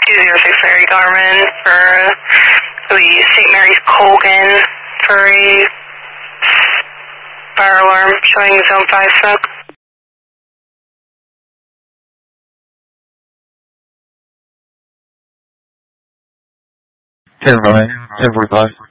206 Larry Garmin for the St. Mary's Colgan for a fire alarm showing zone 5 smoke. 10-5, 10-45.